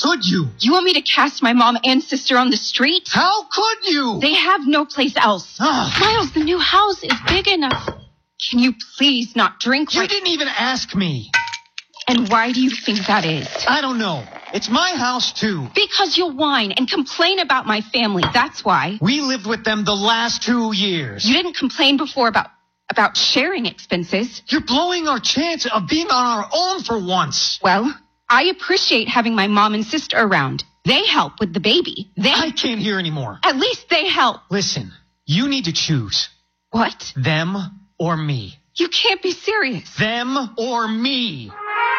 could you? You want me to cast my mom and sister on the street? How could you? They have no place else. Miles, the new house is big enough. Can you please not drink? You didn't even ask me. And why do you think that is? I don't know. It's my house, too. Because you'll whine and complain about my family. That's why. We lived with them the last 2 years. You didn't complain before about sharing expenses. You're blowing our chance of being on our own for once. Well, I appreciate having my mom and sister around. They help with the baby. I can't hear anymore. At least they help. Listen, you need to choose. What? Them or me. You can't be serious. Them or me.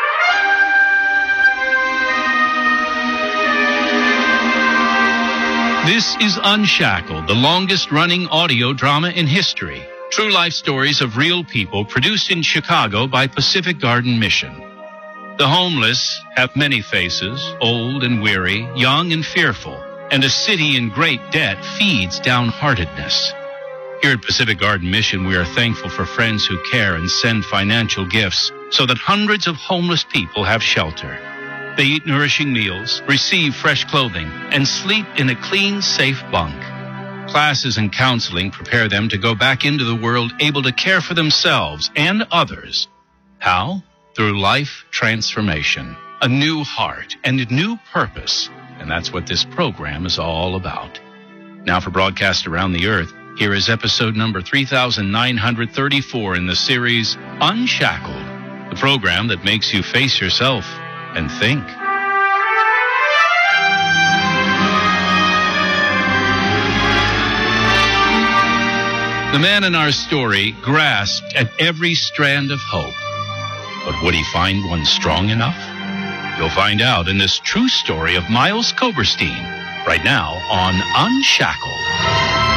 This is Unshackled, the longest-running audio drama in history. True life stories of real people produced in Chicago by Pacific Garden Mission. The homeless have many faces, old and weary, young and fearful, and a city in great debt feeds downheartedness. Here at Pacific Garden Mission, we are thankful for friends who care and send financial gifts so that hundreds of homeless people have shelter. They eat nourishing meals, receive fresh clothing, and sleep in a clean, safe bunk. Classes and counseling prepare them to go back into the world able to care for themselves and others. How? Through life transformation, a new heart, and a new purpose. And that's what this program is all about. Now for broadcast around the earth, here is episode number 3934 in the series Unshackled, the program that makes you face yourself and think. The man in our story grasped at every strand of hope. But would he find one strong enough? You'll find out in this true story of Miles Koberstein, right now on Unshackled.